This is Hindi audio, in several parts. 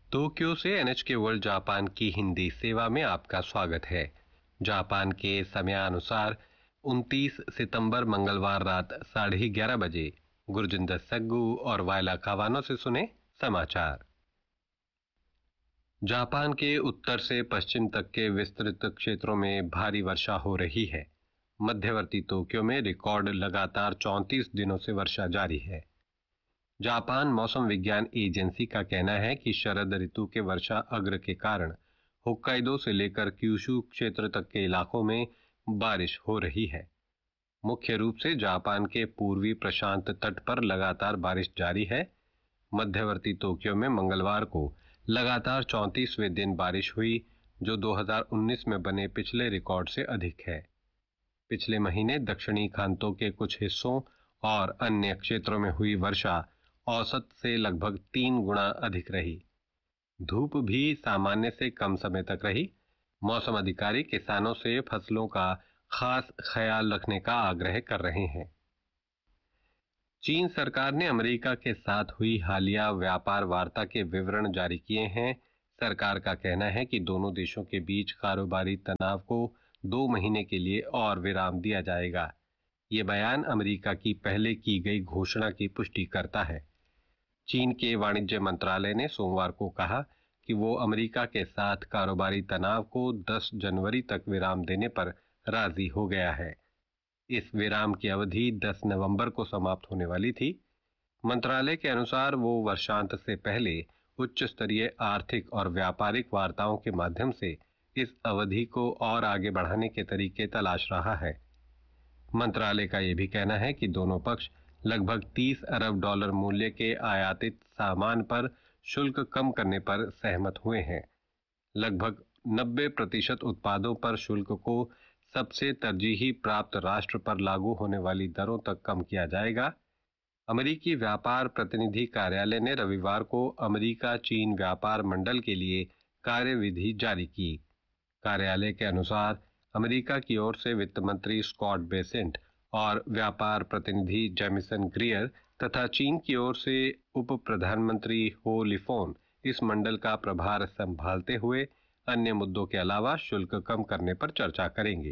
टोक्यो से NHK वर्ल्ड जापान की हिंदी सेवा में आपका स्वागत है। जापान के समयानुसार 29 सितंबर मंगलवार रात 11:30 बजे गुरजिंदर सग्गू और वायला कावानो से सुने समाचार। जापान के उत्तर से पश्चिम तक के विस्तृत क्षेत्रों में भारी वर्षा हो रही है। मध्यवर्ती टोक्यो में रिकॉर्ड लगातार 34 दिनों से वर्षा जारी है। जापान मौसम विज्ञान एजेंसी का कहना है कि शरद ऋतु के वर्षा अग्र के कारण होक्काइडो से लेकर क्यूशू क्षेत्र तक के इलाकों में बारिश हो रही है। मुख्य रूप से जापान के पूर्वी प्रशांत तट पर लगातार बारिश जारी है। मध्यवर्ती टोक्यो में मंगलवार को लगातार 34वें दिन बारिश हुई, जो 2019 में बने पिछले रिकॉर्ड से अधिक है। पिछले महीने दक्षिणी खांतो के कुछ हिस्सों और अन्य क्षेत्रों में हुई वर्षा औसत से लगभग 3 गुना अधिक रही। धूप भी सामान्य से कम समय तक रही। मौसम अधिकारी किसानों से फसलों का खास ख्याल रखने का आग्रह कर रहे हैं। चीन सरकार ने अमेरिका के साथ हुई हालिया व्यापार वार्ता के विवरण जारी किए हैं। सरकार का कहना है कि दोनों देशों के बीच कारोबारी तनाव को 2 महीने के लिए और विराम दिया जाएगा। ये बयान अमेरिका की पहले की गई घोषणा की पुष्टि करता है। चीन के वाणिज्य मंत्रालय ने सोमवार को कहा कि वो अमेरिका के साथ कारोबारी तनाव को 10 जनवरी तक विराम देने पर राजी हो गया है। इस विराम की अवधि 10 नवंबर को समाप्त होने वाली थी। मंत्रालय के अनुसार वो वर्षांत से पहले उच्च स्तरीय आर्थिक और व्यापारिक वार्ताओं के माध्यम से इस अवधि को और आगे बढ़ाने के तरीके तलाश रहा है। मंत्रालय का यह भी कहना है कि दोनों पक्ष लगभग $30 अरब मूल्य के आयातित सामान पर शुल्क कम करने पर सहमत हुए हैं। लगभग 90% उत्पादों पर शुल्क को सबसे तरजीही प्राप्त राष्ट्र पर लागू होने वाली दरों तक कम किया जाएगा। अमेरिकी व्यापार प्रतिनिधि कार्यालय ने रविवार को अमेरिका चीन व्यापार मंडल के लिए कार्यविधि जारी की। कार्यालय के अनुसार अमेरिका की ओर से वित्त मंत्री स्कॉट बेसेंट और व्यापार प्रतिनिधि जेमिसन ग्रियर तथा चीन की ओर से उप प्रधानमंत्री हो लिफोन इस मंडल का प्रभार संभालते हुए अन्य मुद्दों के अलावा शुल्क कम करने पर चर्चा करेंगे।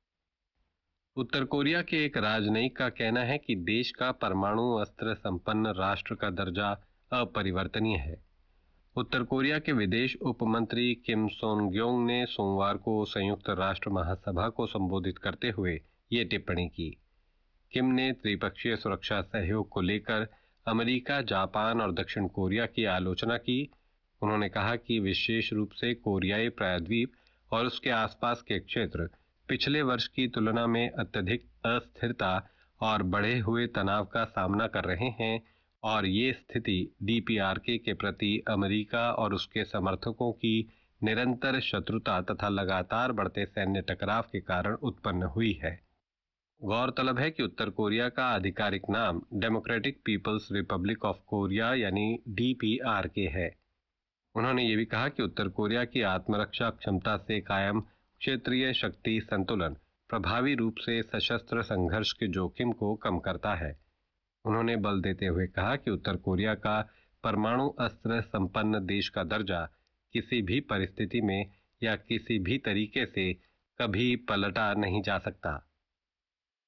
उत्तर कोरिया के एक राजनयिक का कहना है कि देश का परमाणु अस्त्र संपन्न राष्ट्र का दर्जा अपरिवर्तनीय है। उत्तर कोरिया के विदेश उप मंत्री किम सोन ग्योंग ने सोमवार को संयुक्त राष्ट्र महासभा को संबोधित करते हुए ये टिप्पणी की। किम ने त्रिपक्षीय सुरक्षा सहयोग को लेकर अमेरिका, जापान और दक्षिण कोरिया की आलोचना की। उन्होंने कहा कि विशेष रूप से कोरियाई प्रायद्वीप और उसके आसपास के क्षेत्र पिछले वर्ष की तुलना में अत्यधिक अस्थिरता और बढ़े हुए तनाव का सामना कर रहे हैं और ये स्थिति DPRK के प्रति अमेरिका और उसके समर्थकों की निरंतर शत्रुता तथा लगातार बढ़ते सैन्य टकराव के कारण उत्पन्न हुई है। गौरतलब है कि उत्तर कोरिया का आधिकारिक नाम democratic peoples Republic of Korea यानी DPRK है। उन्होंने ये भी कहा कि उत्तर कोरिया की आत्मरक्षा क्षमता से कायम क्षेत्रीय शक्ति संतुलन प्रभावी रूप से सशस्त्र संघर्ष के जोखिम को कम करता है। उन्होंने बल देते हुए कहा कि उत्तर कोरिया का परमाणु अस्त्र संपन्न देश का दर्जा किसी भी परिस्थिति में या किसी भी तरीके से कभी पलटा नहीं जा सकता।